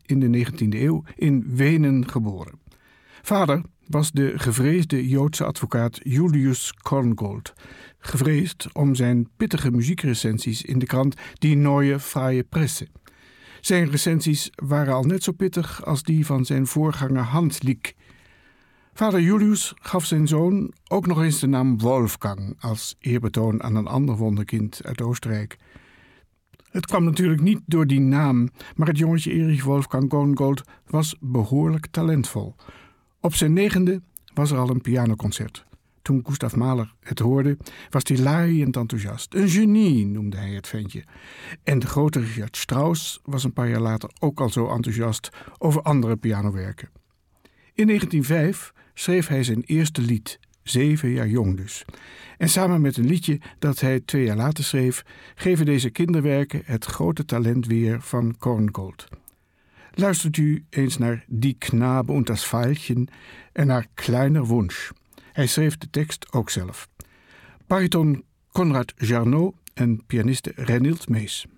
in de 19e eeuw in Wenen geboren. Vader was de gevreesde Joodse advocaat Julius Korngold, gevreesd om zijn pittige muziekrecensies in de krant Die Neue Freie Presse. Zijn recensies waren al net zo pittig als die van zijn voorganger Hanslick. Vader Julius gaf zijn zoon ook nog eens de naam Wolfgang als eerbetoon aan een ander wonderkind uit Oostenrijk. Het kwam natuurlijk niet door die naam, maar het jongetje Erich Wolfgang Korngold was behoorlijk talentvol. Op zijn 9e was er al een pianoconcert. Toen Gustav Mahler het hoorde, was hij laaiend enthousiast. Een genie noemde hij het ventje. En de grote Richard Strauss was een paar jaar later ook al zo enthousiast over andere pianowerken. In 1905 schreef hij zijn eerste lied, 7 jaar jong dus. En samen met een liedje dat hij 2 jaar later schreef, geven deze kinderwerken het grote talent weer van Korngold. Luistert u eens naar Die Knabe und das Veilchen en naar Kleiner Wunsch. Hij schreef de tekst ook zelf. Bariton Konrad Jarnot en pianiste Renild Mees.